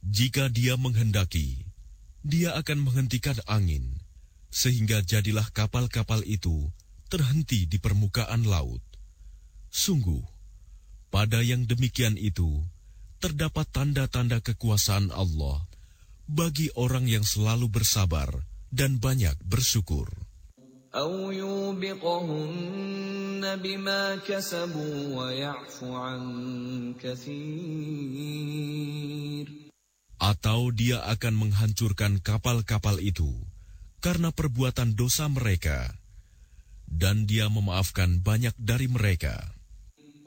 Jika Dia menghendaki, Dia akan menghentikan angin, sehingga jadilah kapal-kapal itu terhenti di permukaan laut. Sungguh, pada yang demikian itu, terdapat tanda-tanda kekuasaan Allah bagi orang yang selalu bersabar dan banyak bersyukur. أَوْ يُوبِقَهُنَّ بِمَا كَسَبُوا وَيَعْفُ عَنْ كَثِيرٍ. Atau Dia akan menghancurkan kapal-kapal itu karena perbuatan dosa mereka, dan Dia memaafkan banyak dari mereka.